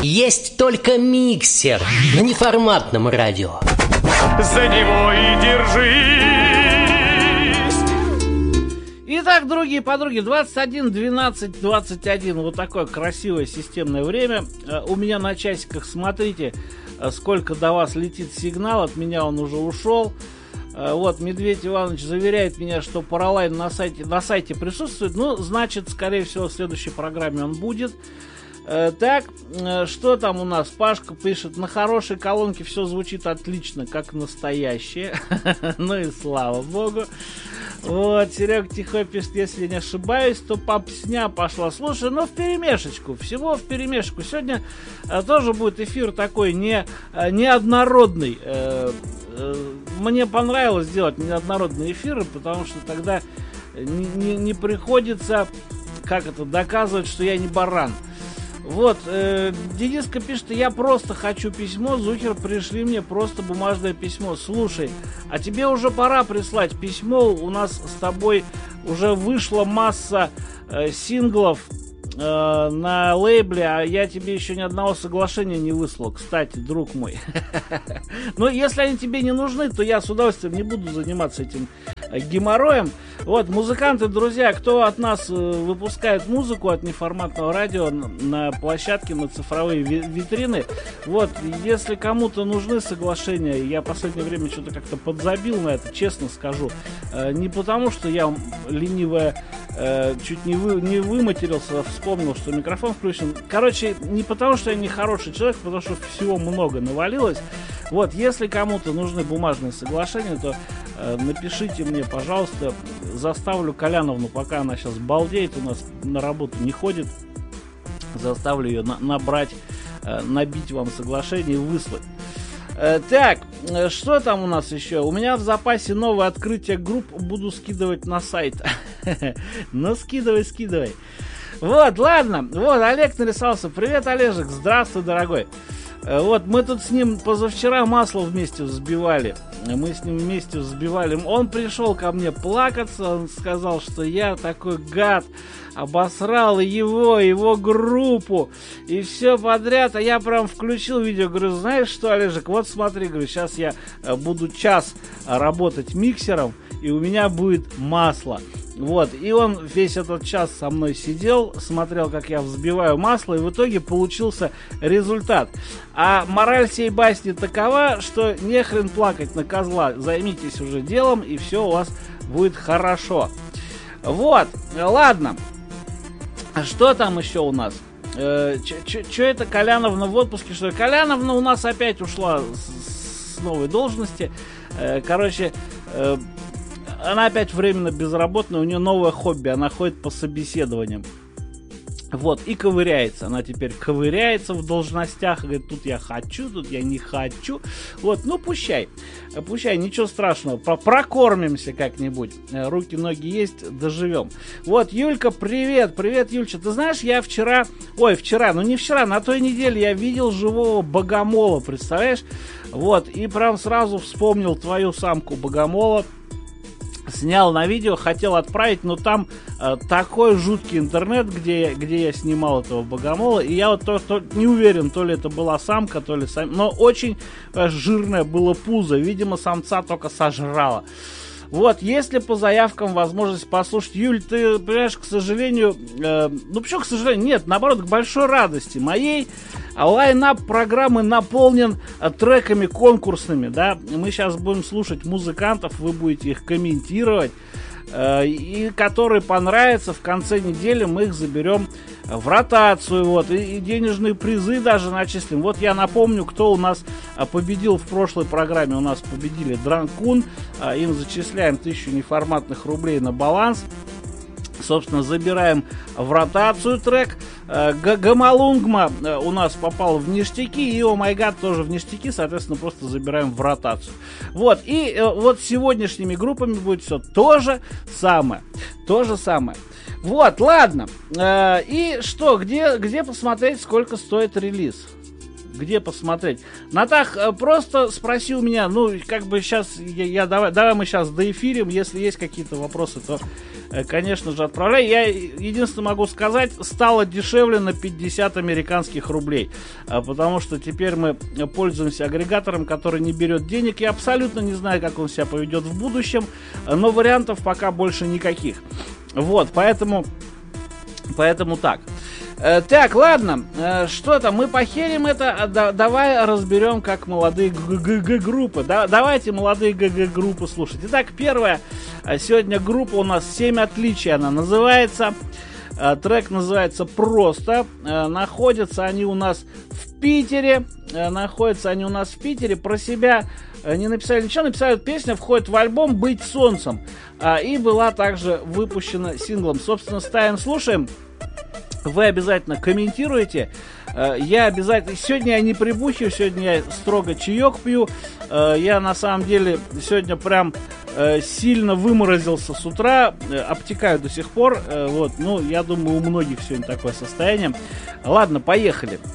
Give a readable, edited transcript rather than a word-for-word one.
Есть только миксер на неформатном радио. За него и держись. Итак, другие подруги, 21, 12, 21. Вот такое красивое системное время. У меня на часиках, смотрите, сколько до вас летит сигнал. От меня он уже ушел. Вот, Медведь Иванович заверяет меня, что Паралайн на сайте присутствует. Ну, значит, скорее всего, в следующей программе он будет. Так, что там у нас? Пашка пишет: на хорошей колонке все звучит отлично, как настоящее. Ну и слава богу. Вот, Серега Тихой пишет: если не ошибаюсь, то попсня пошла. Слушай, ну вперемешечку, всего вперемешечку. Сегодня тоже будет эфир такой неоднородный. Мне понравилось делать неоднородные эфиры, потому что тогда не приходится, доказывать, что я не баран. Вот, Дениска пишет: я просто хочу письмо. Зухер, пришли мне просто бумажное письмо. Слушай, а тебе уже пора прислать письмо. У нас с тобой уже вышла масса синглов на лейбле, а я тебе еще ни одного соглашения не выслал, кстати, друг мой. Но если они тебе не нужны, то я с удовольствием не буду заниматься этим геморроем. Вот, музыканты, друзья, кто от нас выпускает музыку от неформатного радио на площадке, на цифровые витрины, вот, если кому-то нужны соглашения, я в последнее время что-то как-то подзабил на это, честно скажу, не потому что я ленивая чуть не выматерился, вспомнил, что микрофон включен. Короче, не потому что я не хороший человек, потому что всего много навалилось. Вот, если кому-то нужны бумажные соглашения, то напишите мне, пожалуйста. Заставлю Коляновну, пока она сейчас балдеет, у нас на работу не ходит, заставлю ее набить вам соглашение и выслать. Так, что там у нас еще? У меня в запасе новое открытие групп, буду скидывать на сайт. Ну, скидывай. Вот, ладно. Вот, Олег нарисовался. Привет, Олежек. Здравствуй, дорогой. Вот, мы тут с ним позавчера масло вместе взбивали. Он пришел ко мне плакаться. Он сказал, что я такой гад. Обосрал его группу и все подряд. А я прям включил видео. Говорю, знаешь что, Олежек, вот смотри, говорю, сейчас я буду час работать миксером, и у меня будет масло. Вот, и он весь этот час со мной сидел, смотрел, как я взбиваю масло, и в итоге получился результат. А мораль сей басни такова, что не хрен плакать на козла, займитесь уже делом, и все у вас будет хорошо. Вот, ладно. Что там еще у нас? Че это Коляновна в отпуске, что ли? Коляновна у нас опять ушла с новой должности. Короче, она опять временно безработная, у нее новое хобби, она ходит по собеседованиям. Вот, и ковыряется. Она теперь ковыряется в должностях, говорит, тут я хочу, тут я не хочу. Вот, ну пущай, ничего страшного, прокормимся как-нибудь. Руки, ноги есть, доживем. Вот, Юлька, привет, Юльча. Ты знаешь, я на той неделе я видел живого богомола, представляешь? Вот, и прям сразу вспомнил твою самку богомола. Снял на видео, хотел отправить, но там такой жуткий интернет, где я снимал этого богомола, и я вот не уверен, то ли это была самка, то ли но очень жирное было пузо, видимо, самца только сожрало. Вот, есть ли по заявкам возможность послушать? Юль, ты понимаешь, к сожалению, почему к сожалению? Нет, наоборот, к большой радости моей, лайнап программы наполнен треками конкурсными, да, мы сейчас будем слушать музыкантов, вы будете их комментировать, и которые понравятся, в конце недели мы их заберем в ротацию, вот, и денежные призы даже начислим. Вот я напомню, кто у нас победил в прошлой программе. У нас победили Дранкун, им зачисляем 1000 неформатных рублей на баланс. Собственно, забираем в ротацию трек. Гамалунгма у нас попал в ништяки, и О Май Гад тоже в ништяки, соответственно, просто забираем в ротацию. Вот, и вот с сегодняшними группами будет все то же самое. Вот, ладно. И что, где посмотреть, сколько стоит релиз? Где посмотреть? Натах, просто спроси у меня, сейчас давай мы сейчас доэфирим, если есть какие-то вопросы, то конечно же, отправляй. Я единственное могу сказать, стало дешевле на 50 американских рублей. Потому что теперь мы пользуемся агрегатором, который не берет денег. Я абсолютно не знаю, как он себя поведет в будущем. Но вариантов пока больше никаких. Вот, поэтому так. Так, ладно, что там, мы похерим это, давай разберем, как молодые ГГ-группы. Давайте молодые ГГ-группы слушать. Итак, первая сегодня группа у нас «7 отличий», она называется. Трек называется «Просто». Находятся они у нас в Питере. Про себя не написали ничего, написали, песня входит в альбом «Быть солнцем». И была также выпущена синглом. Собственно, ставим, слушаем. Вы обязательно комментируете. Я обязательно... Сегодня я не прибухиваю, сегодня я строго чаек пью. Я на самом деле сегодня прям сильно выморозился с утра. Обтекаю до сих пор. Вот, ну, я думаю, у многих сегодня такое состояние. Ладно, поехали.